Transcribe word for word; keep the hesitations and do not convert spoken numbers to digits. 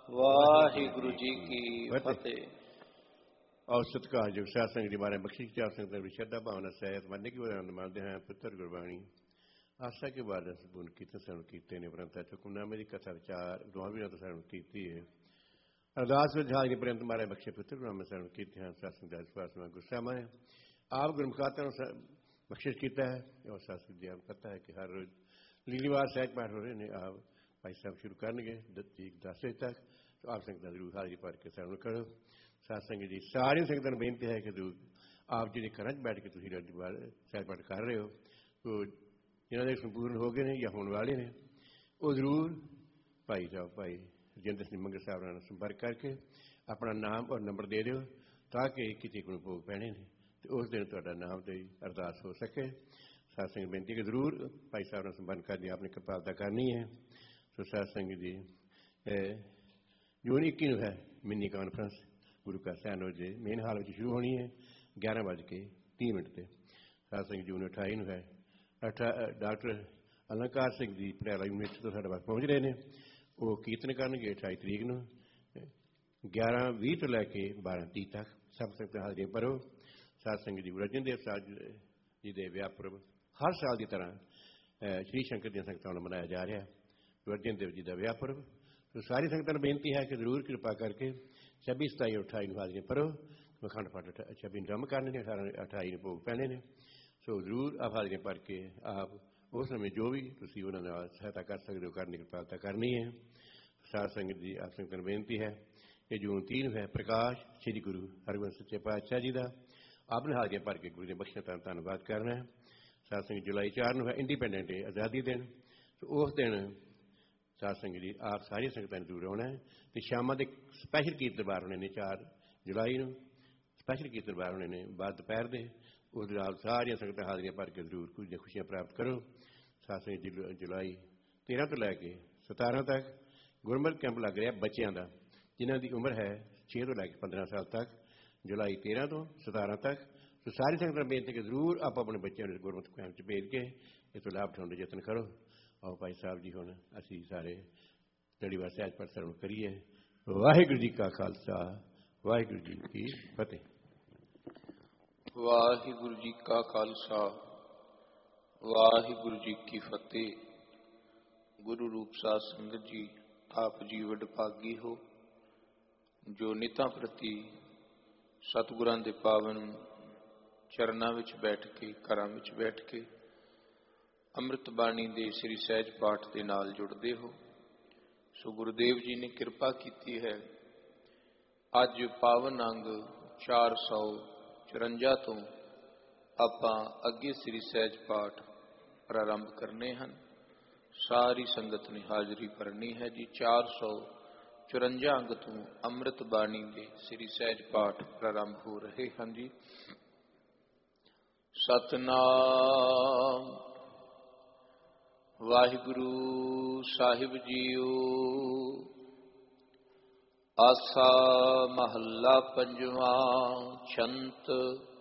ਵਾਹਿਗੁਰੂ ਜੀ ਕੀ ਫਤਿਹ। ਔਰ ਸਤਿਕਾਰਯੋਗ ਸਾਧ ਸੰਗਤ ਜੀ ਮਹਾਰਾਜ ਬਖਸ਼ਿਸ਼ ਚਾਰ ਸੰਗਤਾਂ ਦੀ ਸ਼ਰਧਾ ਭਾਵਨਾ ਸਹਿਤ ਮੰਨੇ ਕੀ ਆਨੰਦ ਮਾਣਦੇ ਹਾਂ। ਪੁੱਤਰ ਗੁਰਬਾਣੀ ਆਸਾ ਕੇ ਬਾਅਦ ਸੰਪੂਰਨ ਕੀਰਤਨ ਸਰਵਣ ਕੀਤੇ ਨੇ, ਪ੍ਰੰਤ ਹੁਕਮਨਾਮੇ ਦੀ ਕਥਾ ਵਿਚਾਰ ਦੋਹਾਂ ਵੀਰਾਂ ਤੋਂ ਸਰਵਣ ਕੀਤੀ ਹੈ। ਅਰਦਾਸ ਵਿੱਚ ਹਾਜ਼ਰੀ ਪ੍ਰੰਤ ਮਹਾਰਾਜ ਬਖਸ਼ੇ ਪੁੱਤਰ ਗੁਰਨਾਮੇ ਸਰਵਣ ਕੀਤੇ ਹਨ। ਸਾਧ ਸੰਗਤ ਦਾ ਵਿਸ਼ਵਾਸ ਨਾਲ ਗੁੱਸਾ ਹੈ ਆਪ ਗੁਰਮੁਖਾਤਾਂ ਨੂੰ ਬਖਸ਼ਿਸ਼ ਕੀਤਾ ਹੈ। ਔਰ ਸਾਧ ਸੰਗਤ ਜੀ ਆਪ ਪਤਾ ਹੈ ਕਿ ਹਰ ਰੋਜ਼ ਲੀਲੀਵਾਰ ਸਹਿਜ ਪਾਠ ਹੋ ਰਹੇ ਨੇ। ਆਪ ਭਾਈ ਸਾਹਿਬ ਸ਼ੁਰੂ ਕਰਨਗੇ ਦਸ ਵਜੇ ਤੱਕ। ਆਪ ਸੰਗਤਾਂ ਜ਼ਰੂਰ ਹਾਜ਼ਰੀ ਭਰ ਕੇ ਸਰਵਣ ਕਰੋ। ਸਾਧ ਸੰਗਤ ਜੀ ਸਾਰੀਆਂ ਸੰਗਤਾਂ ਨੂੰ ਬੇਨਤੀ ਹੈ ਕਿ ਆਪ ਜਿਹੜੇ ਘਰਾਂ 'ਚ ਬੈਠ ਕੇ ਤੁਸੀਂ ਸਹਿਜ ਪਾਠ ਕਰ ਰਹੇ ਹੋ, ਉਹ ਜਿਹਨਾਂ ਦੇ ਸੰਪੂਰਨ ਹੋ ਗਏ ਨੇ ਜਾਂ ਹੋਣ ਵਾਲੇ ਨੇ, ਉਹ ਜ਼ਰੂਰ ਭਾਈ ਸਾਹਿਬ ਭਾਈ ਰਜਿੰਦਰ ਸਿੰਘ ਮੰਗਲ ਸਾਹਿਬ ਨਾਲ ਸੰਪਰਕ ਕਰਕੇ ਆਪਣਾ ਨਾਮ ਔਰ ਨੰਬਰ ਦੇ ਦਿਓ, ਤਾਂ ਕਿ ਕਿਸੇ ਕੋਲ ਭੋਗ ਪੈਣੇ ਨੇ ਅਤੇ ਉਸ ਦਿਨ ਤੁਹਾਡਾ ਨਾਮ 'ਤੇ ਅਰਦਾਸ ਹੋ ਸਕੇ। ਸਾਧ ਸੰਗਤ ਬੇਨਤੀ ਕਿ ਜ਼ਰੂਰ ਭਾਈ ਸਾਹਿਬ ਨਾਲ ਸੰਪਰਕ ਕਰਨੀ, ਆਪਣੀ ਕਿਰਪਾਲਤਾ ਕਰਨੀ ਹੈ। ਸੋ ਸਾਧ ਸੰਗਤ ਜੀ ਜੂਨ ਇੱਕੀ ਨੂੰ ਹੈ ਮਿੰਨੀ ਕਾਨਫਰੰਸ ਗੁਰੂ ਕਾ ਸੈਨੋ ਜੇ ਮੇਨ ਹਾਲ ਵਿੱਚ ਸ਼ੁਰੂ ਹੋਣੀ ਹੈ ਗਿਆਰਾਂ ਵੱਜ ਕੇ ਤੀਹ ਮਿੰਟ 'ਤੇ। ਸਾਧ ਸੰਗਤ ਜੂਨ ਅਠਾਈ ਨੂੰ ਹੈ ਅਠਾ ਡਾਕਟਰ ਅਲੰਕਾਰ ਸਿੰਘ ਜੀ ਪਟਿਆਲਾ ਯੂਨੀਵਰਸਿਟੀ ਤੋਂ ਸਾਡੇ ਪਾਸ ਪਹੁੰਚ ਰਹੇ ਨੇ। ਉਹ ਕੀਰਤਨ ਕਰਨਗੇ ਅਠਾਈ ਤਰੀਕ ਨੂੰ ਗਿਆਰਾਂ ਵੀਹ ਤੋਂ ਲੈ ਕੇ ਬਾਰਾਂ ਤੀਹ ਤੱਕ। ਸਭ ਸੰਗਤਾਂ ਹਾਜ਼ਰੀਆਂ ਭਰੋ। ਸਾਧ ਸੰਗਤ ਜੀ ਗੁਰੂ ਅਰਜਨ ਦੇਵ ਸਾਹਿਬ ਜੀ ਦੇ ਵਿਆਹ ਪੁਰਬ ਹਰ ਸਾਲ ਦੀ ਤਰ੍ਹਾਂ ਸ਼੍ਰੀ ਸ਼ੰਕਰ ਦੀਆਂ ਸੰਗਤਾਂ ਨੂੰ ਮਨਾਇਆ ਜਾ ਰਿਹਾ। ਗੁਰੂ ਅਰਜਨ ਦੇਵ ਜੀ ਦਾ ਵਿਆਹ ਪੁਰਬ। ਸੋ ਸਾਰੀ ਸੰਗਤਾਂ ਨੂੰ ਬੇਨਤੀ ਹੈ ਕਿ ਜ਼ਰੂਰ ਕਿਰਪਾ ਕਰਕੇ ਛੱਬੀ ਸਤਾਈ ਅਠਾਈ ਨੂੰ ਹਾਜ਼ਰੀਆਂ ਭਰੋ। ਅਖੰਡ ਪਾਠ ਛੱਬੀ ਨੂੰ ਜੰਮ ਕਰਨੇ ਨੇ, ਅਠਾਰਾਂ ਅਠਾਈ ਨੂੰ ਭੋਗ ਪੈਣੇ ਨੇ। ਸੋ ਜ਼ਰੂਰ ਆਪ ਹਾਜ਼ਰੀਆਂ ਭਰ ਕੇ ਆਪ ਉਸ ਸਮੇਂ ਜੋ ਵੀ ਤੁਸੀਂ ਉਹਨਾਂ ਨਾਲ ਸਹਾਇਤਾ ਕਰ ਸਕਦੇ ਹੋ ਕਰਨ ਦੀ ਕਿਰਪਾਲਤਾ ਕਰਨੀ ਹੈ। ਸਾਧ ਸੰਗਤ ਜੀ ਆਪ ਸੰਗਤਾਂ ਨੂੰ ਬੇਨਤੀ ਹੈ ਕਿ ਜੂਨ ਤੀਹ ਨੂੰ ਹੈ ਪ੍ਰਕਾਸ਼ ਸ੍ਰੀ ਗੁਰੂ ਹਰਿਗੋਬਿੰਦ ਸੱਚੇ ਪਾਤਸ਼ਾਹ ਜੀ ਦਾ। ਆਪ ਨੇ ਹਾਜ਼ਰੀਆਂ ਭਰ ਕੇ ਗੁਰੂ ਦੀਆਂ ਬਖਸ਼ਿਸ਼ਾਂ ਦਾ ਧੰਨਵਾਦ ਕਰਨਾ ਹੈ। ਸਾਧ ਸੰਗਤ ਜੁਲਾਈ ਚਾਰ ਨੂੰ ਹੈ ਇੰਡੀਪੈਂਡੈਂਟ ਡੇ, ਆਜ਼ਾਦੀ ਦਿਨ। ਸੋ ਉਸ ਦਿਨ ਸਾਧ ਸੰਗਤ ਜੀ ਆਪ ਸਾਰੀਆਂ ਸੰਗਤਾਂ ਨੂੰ ਜ਼ਰੂਰ ਆਉਣਾ ਹੈ ਅਤੇ ਸ਼ਾਮਾਂ ਦੇ ਸਪੈਸ਼ਲ ਕੀਰਤਨ ਦਰਬਾਰ ਹੋਣੇ ਨੇ। ਚਾਰ ਜੁਲਾਈ ਨੂੰ ਸਪੈਸ਼ਲ ਕੀਰਤਨ ਦਰਬਾਰ ਹੋਣੇ ਨੇ ਬਾਅਦ ਦੁਪਹਿਰ ਦੇ। ਉਸ ਦੇ ਨਾਲ ਸਾਰੀਆਂ ਸੰਗਤਾਂ ਹਾਜ਼ਰੀਆਂ ਭਰ ਕੇ ਜ਼ਰੂਰ ਕੁਝ ਦੀਆਂ ਖੁਸ਼ੀਆਂ ਪ੍ਰਾਪਤ ਕਰੋ। ਸਾਧ ਸੰਗਤ ਜੀ ਜੁਲਾਈ ਤੇਰ੍ਹਾਂ ਤੋਂ ਲੈ ਕੇ ਸਤਾਰ੍ਹਾਂ ਤੱਕ ਗੁਰਮਤਿ ਕੈਂਪ ਲੱਗ ਰਿਹਾ ਬੱਚਿਆਂ ਦਾ, ਜਿਨ੍ਹਾਂ ਦੀ ਉਮਰ ਹੈ ਛੇ ਤੋਂ ਲੈ ਕੇ ਪੰਦਰਾਂ ਸਾਲ ਤੱਕ। ਜੁਲਾਈ ਤੇਰ੍ਹਾਂ ਤੋਂ ਸਤਾਰ੍ਹਾਂ ਤੱਕ। ਸੋ ਸਾਰੀ ਸੰਗਤਾਂ ਨੂੰ ਬੇਨਤੀ ਕਿ ਜ਼ਰੂਰ ਆਪ ਆਪਣੇ ਬੱਚਿਆਂ ਨੂੰ ਗੁਰਮਤਿ ਕੈਂਪ 'ਚ ਭੇਜ ਕੇ ਇਸ ਤੋਂ ਲਾਭ ਉਠਾਉਣ ਦਾ ਯਤਨ ਕਰੋ। ਆਓ ਭਾਈ ਸਾਹਿਬ ਜੀ ਹੁਣ ਅਸੀਂ ਸਾਰੇ ਲੜੀਵਾਰ ਸਹਿਜ ਪਾਠ ਸਰਵਣ ਕਰੀਏ। ਵਾਹਿਗੁਰੂ ਜੀ ਕਾ ਖਾਲਸਾ ਵਾਹਿਗੁਰੂ ਜੀ ਕੀ ਫਤਿਹ। ਵਾਹਿਗੁਰੂ ਜੀ ਕਾ ਖਾਲਸਾ ਵਾਹਿਗੁਰੂ ਜੀ ਕੀ ਫਤਿਹ। ਗੁਰੂ ਰੂਪ ਸਾਧ ਸੰਗਤ ਜੀ ਆਪ ਜੀ ਵਡਭਾਗੀ ਹੋ ਜੋ ਨਿਤਾਂ ਪ੍ਰਤੀ ਸਤਿਗੁਰਾਂ ਦੇ ਪਾਵਨ ਚਰਨਾਂ ਵਿੱਚ ਬੈਠ ਕੇ ਘਰਾਂ ਵਿੱਚ ਬੈਠ ਕੇ ਅੰਮ੍ਰਿਤ ਬਾਣੀ ਦੇ ਸ੍ਰੀ ਸਹਿਜ ਪਾਠ ਦੇ ਨਾਲ ਜੁੜਦੇ ਹੋ। ਸੋ ਗੁਰੂਦੇਵ ਜੀ ਨੇ ਕਿਰਪਾ ਕੀਤੀ ਹੈ। ਅੱਜ ਪਾਵਨ ਅੰਗ ਚਾਰ ਸੌ ਚੁਰੰਜਾ ਤੋਂ ਆਪਾਂ ਅੱਗੇ ਸ੍ਰੀ ਸਹਿਜ ਪਾਠ ਪ੍ਰਾਰੰਭ ਕਰਨੇ ਹਨ। ਸਾਰੀ ਸੰਗਤ ਨੇ ਹਾਜ਼ਰੀ ਭਰਨੀ ਹੈ ਜੀ। ਚਾਰ ਸੌ ਚੁਰੰਜਾ ਅੰਗ ਤੋਂ ਅੰਮ੍ਰਿਤ ਬਾਣੀ ਦੇ ਸ੍ਰੀ ਸਹਿਜ ਪਾਠ ਪ੍ਰਾਰੰਭ ਹੋ ਰਹੇ ਹਨ ਜੀ। ਸਤਨਾਮ ਵਾਹਿਗੁਰੂ ਸਾਹਿਬ ਜੀਓ। ਆਸਾ ਮਹੱਲਾ ਪੰਜਵਾਂ। ਛੰਤ